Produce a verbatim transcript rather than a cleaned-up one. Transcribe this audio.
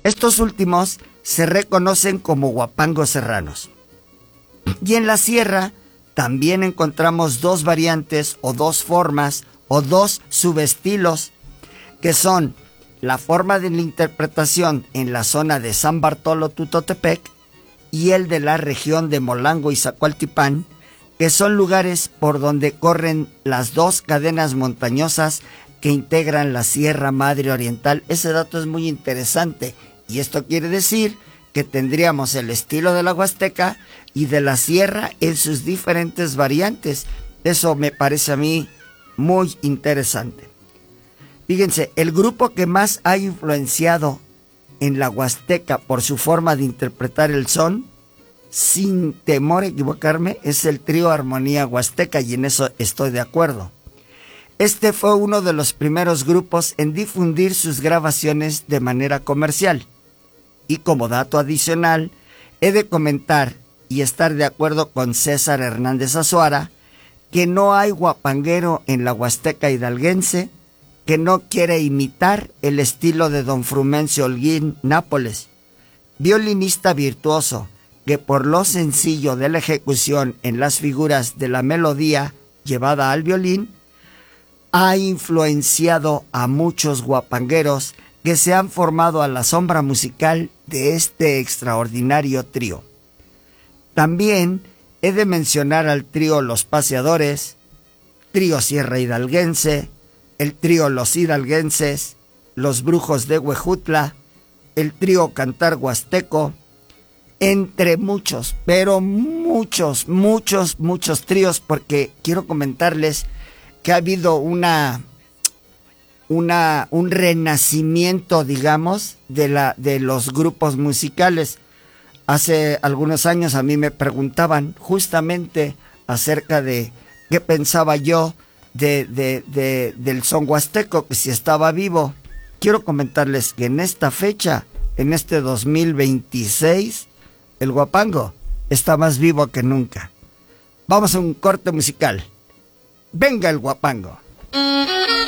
Estos últimos se reconocen como huapangos serranos. Y en la sierra también encontramos dos variantes o dos formas o dos subestilos, que son la forma de la interpretación en la zona de San Bartolo Tutotepec y el de la región de Molango y Zacualtipán, que son lugares por donde corren las dos cadenas montañosas que integran la Sierra Madre Oriental. Ese dato es muy interesante y esto quiere decir que tendríamos el estilo de la Huasteca y de la sierra en sus diferentes variantes. Eso me parece a mí muy interesante. Fíjense, el grupo que más ha influenciado en la Huasteca por su forma de interpretar el son, sin temor a equivocarme, es el trío Armonía Huasteca, y en eso estoy de acuerdo. Este fue uno de los primeros grupos en difundir sus grabaciones de manera comercial. Y como dato adicional, he de comentar y estar de acuerdo con César Hernández Azuara, que no hay huapanguero en la Huasteca hidalguense que no quiere imitar el estilo de don Frumencio Holguín Nápoles, violinista virtuoso que por lo sencillo de la ejecución en las figuras de la melodía llevada al violín, ha influenciado a muchos huapangueros que se han formado a la sombra musical de este extraordinario trío. También he de mencionar al trío Los Paseadores, trío Sierra Hidalguense, el trío Los Hidalguenses, Los Brujos de Huejutla, el trío Cantar Huasteco, entre muchos, pero muchos, muchos, muchos tríos, porque quiero comentarles que ha habido una... Una, un renacimiento, digamos, de, la, de los grupos musicales. Hace algunos años a mí me preguntaban justamente acerca de qué pensaba yo de, de, de, del son huasteco, que si estaba vivo. Quiero comentarles que en esta fecha, en este dos mil veintiséis, el huapango está más vivo que nunca. Vamos a un corte musical. Venga el huapango.